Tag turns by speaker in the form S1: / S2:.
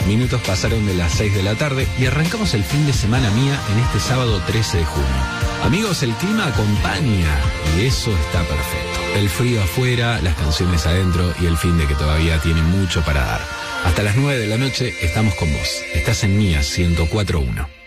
S1: minutos pasaron de las 6 de la tarde y arrancamos el fin de semana mía en este sábado 13 de junio. Amigos, el clima acompaña y eso está perfecto. El frío afuera, las canciones adentro y el fin de que todavía tiene mucho para dar. Hasta las 9 de la noche estamos con vos. Estás en Mía 104.1.